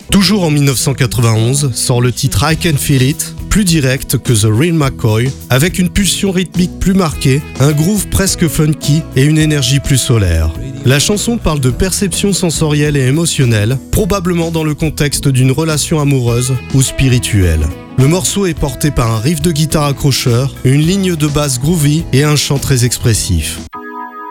Toujours en 1991, sort le titre I Can Feel It, plus direct que The Real McCoy, avec une pulsion rythmique plus marquée, un groove presque funky et une énergie plus solaire. La chanson parle de perception sensorielle et émotionnelle, probablement dans le contexte d'une relation amoureuse ou spirituelle. Le morceau est porté par un riff de guitare accrocheur, une ligne de basse groovy et un chant très expressif.